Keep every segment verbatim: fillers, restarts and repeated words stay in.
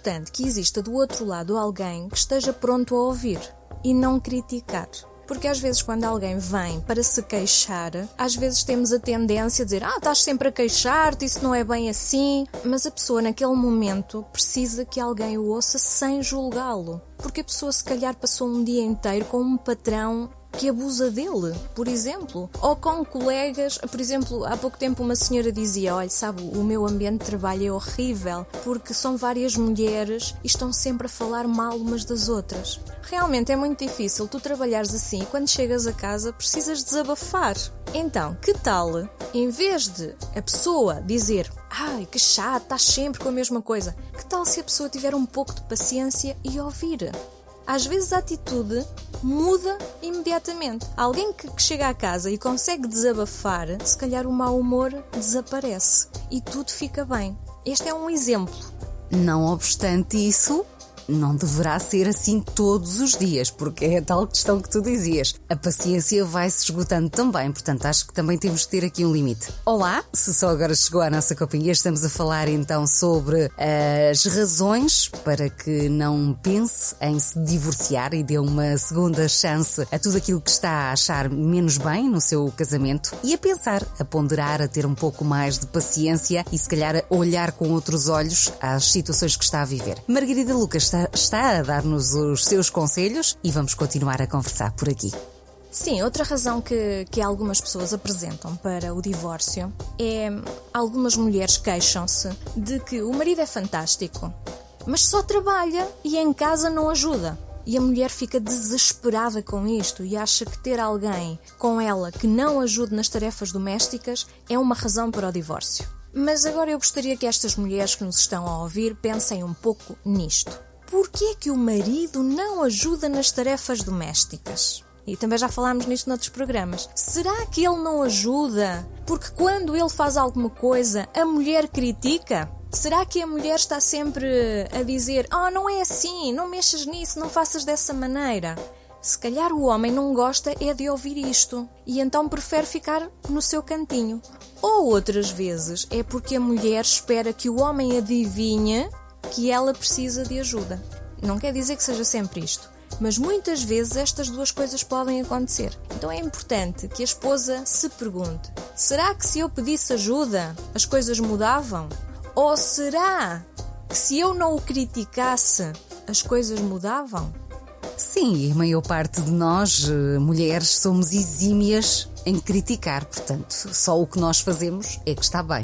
importante que exista do outro lado alguém que esteja pronto a ouvir e não criticar. Porque às vezes quando alguém vem para se queixar, às vezes temos a tendência a dizer ah, estás sempre a queixar-te, isso não é bem assim. Mas a pessoa naquele momento precisa que alguém o ouça sem julgá-lo. Porque a pessoa se calhar passou um dia inteiro com um patrão que abusa dele, por exemplo. Ou com colegas, por exemplo, há pouco tempo uma senhora dizia, olha, sabe, o meu ambiente de trabalho é horrível, porque são várias mulheres e estão sempre a falar mal umas das outras. Realmente é muito difícil tu trabalhares assim e quando chegas a casa precisas desabafar. Então, que tal, em vez de a pessoa dizer, ai, que chato, estás sempre com a mesma coisa, que tal se a pessoa tiver um pouco de paciência e ouvir? Às vezes a atitude muda imediatamente. Alguém que, que chega à casa e consegue desabafar, se calhar o mau humor desaparece e tudo fica bem. Este é um exemplo. Não obstante isso, não deverá ser assim todos os dias, porque é a tal questão que tu dizias. A paciência vai-se esgotando também, portanto acho que também temos que ter aqui um limite. Olá, se só agora chegou à nossa companhia, estamos a falar então sobre as razões para que não pense em se divorciar e dê uma segunda chance a tudo aquilo que está a achar menos bem no seu casamento e a pensar, a ponderar, a ter um pouco mais de paciência e se calhar a olhar com outros olhos às situações que está a viver. Margarida Lucas está está a dar-nos os seus conselhos e vamos continuar a conversar por aqui. Sim, outra razão que, que algumas pessoas apresentam para o divórcio é algumas mulheres queixam-se de que o marido é fantástico, mas só trabalha e em casa não ajuda. E a mulher fica desesperada com isto e acha que ter alguém com ela que não ajude nas tarefas domésticas é uma razão para o divórcio. Mas agora eu gostaria que estas mulheres que nos estão a ouvir pensem um pouco nisto. Porquê é que o marido não ajuda nas tarefas domésticas? E também já falámos nisto noutros programas. Será que ele não ajuda porque quando ele faz alguma coisa a mulher critica? Será que a mulher está sempre a dizer oh, não é assim, não mexas nisso, não faças dessa maneira? Se calhar o homem não gosta é de ouvir isto e então prefere ficar no seu cantinho. Ou outras vezes é porque a mulher espera que o homem adivinhe que ela precisa de ajuda. Não quer dizer que seja sempre isto, mas muitas vezes estas duas coisas podem acontecer. Então é importante que a esposa se pergunte, será que se eu pedisse ajuda as coisas mudavam? Ou será que se eu não o criticasse as coisas mudavam? Sim, a maior parte de nós, mulheres, somos exímias em criticar, portanto, só o que nós fazemos é que está bem.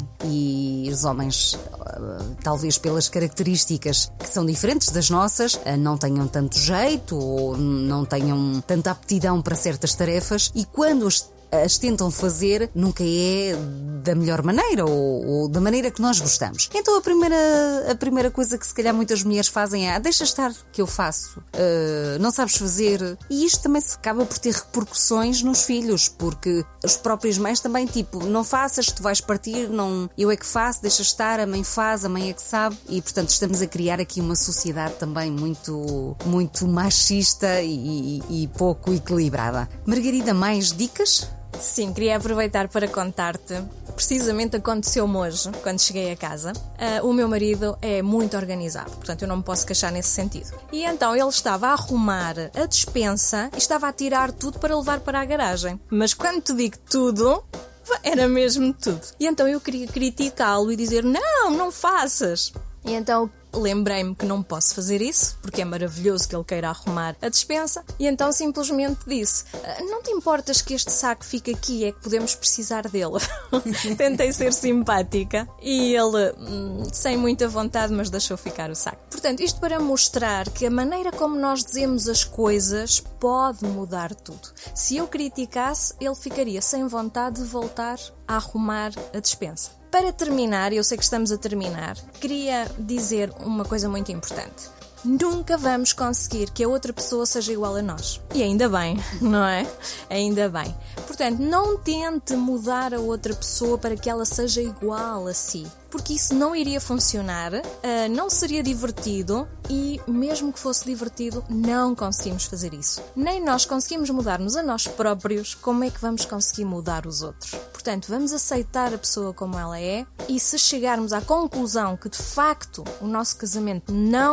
E os homens, talvez pelas características que são diferentes das nossas, não tenham tanto jeito ou não tenham tanta aptidão para certas tarefas e quando as as tentam fazer, nunca é da melhor maneira ou, ou da maneira que nós gostamos. Então a primeira, a primeira coisa que se calhar muitas mulheres fazem é ah, deixa estar que eu faço, uh, não sabes fazer. E isto também se acaba por ter repercussões nos filhos, porque as próprias mães também, tipo, não faças, tu vais partir, não, eu é que faço, deixa estar, a mãe faz, a mãe é que sabe. E portanto estamos a criar aqui uma sociedade também muito, muito machista e, e, e pouco equilibrada. Margarida, mais dicas? Sim, queria aproveitar para contar-te. Precisamente aconteceu-me hoje, quando cheguei a casa. Uh, o meu marido é muito organizado, portanto eu não me posso queixar nesse sentido. E então ele estava a arrumar a despensa e estava a tirar tudo para levar para a garagem. Mas quando te digo tudo, era mesmo tudo. E então eu queria criticá-lo e dizer, não, não faças. E então lembrei-me que não posso fazer isso, porque é maravilhoso que ele queira arrumar a despensa, e então simplesmente disse, não te importas que este saco fique aqui, é que podemos precisar dele. Tentei ser simpática e ele, sem muita vontade, mas deixou ficar o saco. Portanto, isto para mostrar que a maneira como nós dizemos as coisas pode mudar tudo. Se eu criticasse, ele ficaria sem vontade de voltar a arrumar a despensa. Para terminar, eu sei que estamos a terminar, queria dizer uma coisa muito importante. Nunca vamos conseguir que a outra pessoa seja igual a nós. E ainda bem, não é? Ainda bem. Portanto, não tente mudar a outra pessoa para que ela seja igual a si. Porque isso não iria funcionar, não seria divertido e, mesmo que fosse divertido, não conseguimos fazer isso. Nem nós conseguimos mudar-nos a nós próprios, como é que vamos conseguir mudar os outros? Portanto, vamos aceitar a pessoa como ela é e se chegarmos à conclusão que, de facto, o nosso casamento não